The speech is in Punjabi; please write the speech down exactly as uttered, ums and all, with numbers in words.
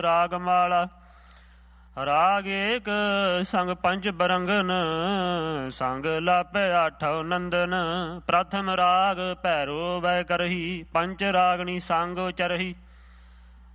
ਰਾਗ ਮਾਲਾ। ਰਾਗ ਏਕ ਸੰਗ ਪੰਚ ਬਰੰਗਨ, ਸੰਗ ਲਾਪੈ ਆਠੋ ਨੰਦਨ। ਪ੍ਰਥਮ ਰਾਗ ਭੈਰੋ ਵੈ ਕਰਹੀ, ਪੰਚ ਰਾਗਣੀ ਸੰਗ ਉਚਰਹੀ।